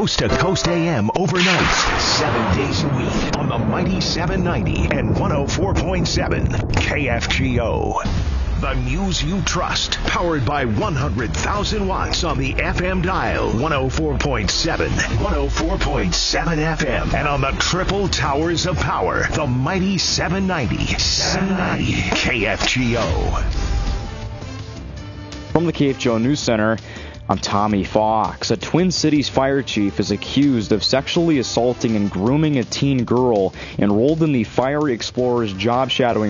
Coast to Coast AM overnight, 7 days a week on the Mighty 790 and 104.7 KFGO. The news you trust, powered by 100,000 watts on the FM dial, 104.7, 104.7 FM, and on the triple towers of power, the Mighty 790, 790 KFGO. From the KFGO News Center, I'm Tommy Fox. A Twin Cities fire chief is accused of sexually assaulting and grooming a teen girl enrolled in the Fire Explorers job shadowing